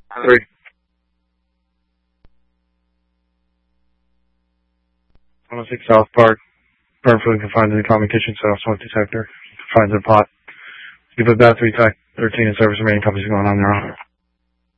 3. 106 South Park. Burn food confined to the common kitchen cell. Smoke detector. Confined to the pot. You put that 3 13 in service remaining companies going on their own.